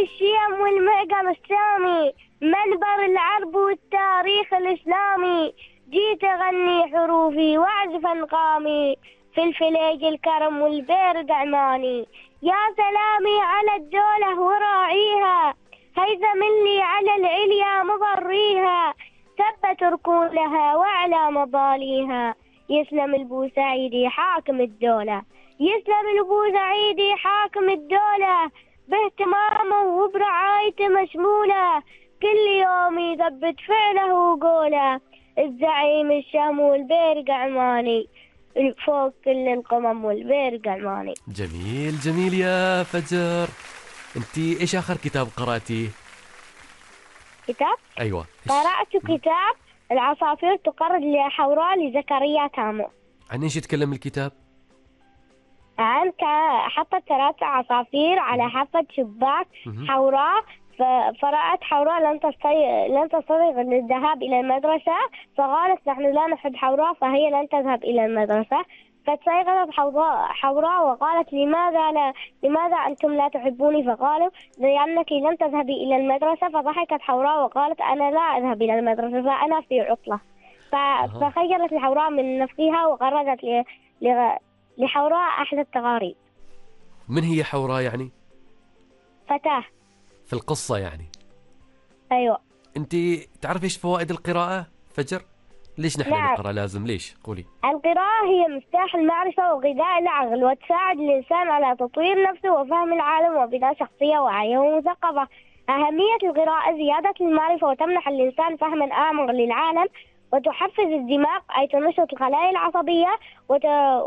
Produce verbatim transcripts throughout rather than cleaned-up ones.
الشيم والمعقم السامي، منبر العرب والتاريخ الإسلامي، جيت أغني حروفي وأعزف أنغامي، في الفليج الكرم والبير دعماني. يا سلامي على الدولة وراعيها، هيثم اللي على العليا مضريها، ثبت ركولها وعلى مضاليها. يسلم البوسعيدي حاكم الدولة، يسلم البوسعيدي حاكم الدولة، باهتمامه وبرعايته مشمولة، كل يوم يثبت فعله وقوله. الزعيم الشهم والبير قعماني، فوق كل القمم والبير قعماني. جميل جميل يا فجر. انتي ايش اخر كتاب قرأتيه؟ كتاب؟ ايوه قرأت كتاب العصافير تقرد لحوراء لزكريا تامو. عن ايش يتكلم الكتاب؟ عن حطت ثلاث عصافير على حافة شباك حوراء، فرأت حوراء لن تستطيع لن تستطيع الذهاب إلى المدرسة، فقالت نحن لا نحب حوراء فهي لن تذهب إلى المدرسة. فتستيقظت حوراء وقالت لماذا لا لماذا أنتم لا تحبوني؟ فقالوا لأنك لن تذهبي إلى المدرسة. فضحكت حوراء وقالت أنا لا أذهب إلى المدرسة فأنا في عطلة. فخيرت الحوراء من نفسها وقررت لحوراء أحلى التغاريد. من هي حوراء يعني؟ فتاة في القصة يعني. أيوة. أنت تعرف إيش فوائد القراءة فجر؟ ليش نحن نعم. نقرأ لازم؟ ليش؟ قولي. القراءة هي مفتاح المعرفة وغذاء العقل، وتساعد الإنسان على تطوير نفسه وفهم العالم وبناء شخصية واعية ومثقفة. أهمية القراءة زيادة المعرفة، وتمنح الإنسان فهما أعمق للعالم، وتحفز الدماغ أي تنشط الخلايا العصبية وت...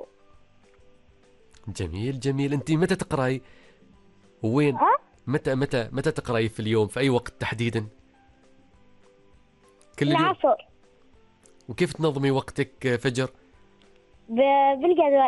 جميل جميل. أنت متى تقرأي؟ وين؟ أه؟ متى متى متى تقرأي في اليوم؟ في أي وقت تحديدا؟ كل اليوم؟ العصر. وكيف تنظمي وقتك فجر؟ ب... بالجدول.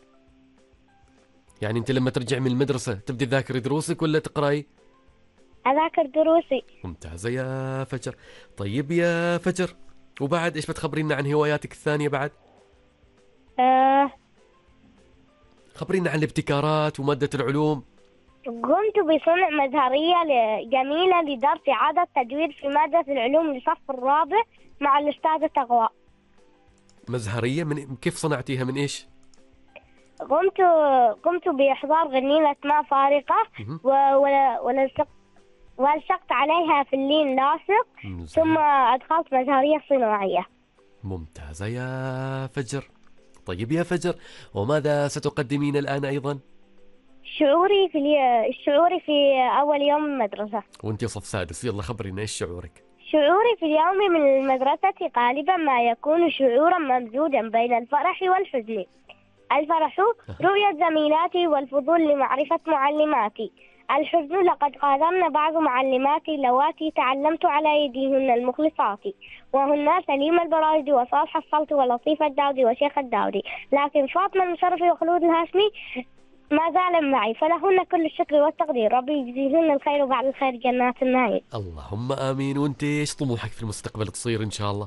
يعني أنت لما ترجع من المدرسة تبدي تذاكري دروسك ولا تقرأي؟ أذاكر دروسي. ممتازة يا فجر. طيب يا فجر، وبعد إيش بتخبرينا عن هواياتك الثانية بعد؟ أه... خبرينا عن الابتكارات ومادة العلوم. قمت بصنع مزهرية جميلة لدرس إعادة تدوير في مادة العلوم للصف الرابع مع الأستاذة تقوى. مزهرية من كيف صنعتيها؟ من إيش؟ قمت قمت بإحضار غنيمة ماء فارقة ولصقت والصقت عليها في اللين لاصق، ثم أدخلت مزهرية صناعية. ممتازة يا فجر. طيب يا فجر، وماذا ستقدمين الآن أيضا؟ شعوري في شعوري في أول يوم من المدرسة. وأنت صف سادس، يلا خبرينا إيش شعورك؟ شعوري في اليوم من المدرسة غالبا ما يكون شعورا ممزوجا بين الفرح والحزن. الفرح رؤية زميلاتي والفضول لمعرفة معلماتي. الحزن لقد قادرنا بعض معلماتي اللواتي تعلمت على يديهن المخلصات، وهن سليمة البرادي وصالح الصلت ولطيفة الداودي وشيخ الداودي، لكن فاطمة المشرفي وخلود الهاشمي ما زال معي، فلهن كل الشكر والتقدير. ربي يجزيهن الخير وبعد الخير جنات النعيم. اللهم آمين. وانت ايش طموحك في المستقبل تصير إن شاء الله؟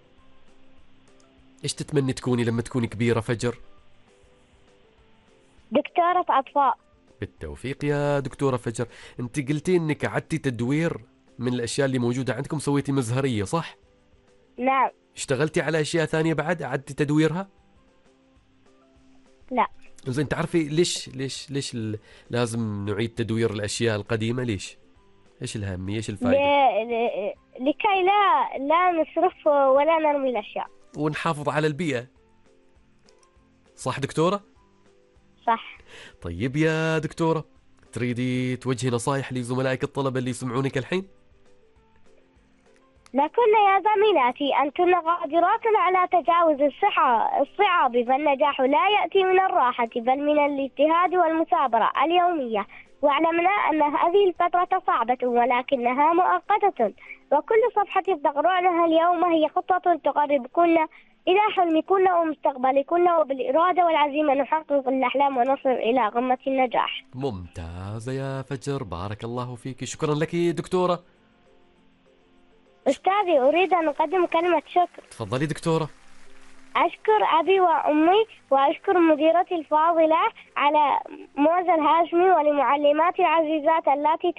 ايش تتمني تكوني لما تكوني كبيرة فجر؟ دكتورة أطفال. بالتوفيق يا دكتورة فجر. انت قلتي انك عدتي تدوير من الاشياء اللي موجودة عندكم، سويتي مزهرية صح؟ نعم. اشتغلتي على اشياء ثانية بعد عدتي تدويرها؟ لا. زين، تعرفي ليش ليش ليش ال... لازم نعيد تدوير الاشياء القديمة؟ ليش؟ ايش الأهمية؟ ايش الفائدة؟ ل... ل... لكي لا لا نصرف ولا نرمي الاشياء ونحافظ على البيئة. صح دكتورة؟ صح. طيب يا دكتورة، تريدي توجهي نصائح لزملائك الطلبة اللي يسمعونك الحين؟ لكن يا زميلاتي أنتن قادرات على تجاوز الصعاب، فالنجاح لا يأتي من الراحة بل من الاجتهاد والمثابرة اليومية. واعلمنا أن هذه الفترة صعبة ولكنها مؤقتة، وكل صفحة تقرأنها اليوم هي خطوة تقربكن إلى حلمكن ومستقبلكن، وبالإرادة والعزيمة نحقق الأحلام ونصل إلى قمة النجاح. ممتازة يا فجر، بارك الله فيك. شكرا لك دكتورة. أستاذي أريد أن أقدم كلمة شكر. تفضلي دكتورة. أشكر أبي وأمي وأشكر مديرتي الفاضلة على موزة الهاشمي ولمعلماتي العزيزات التي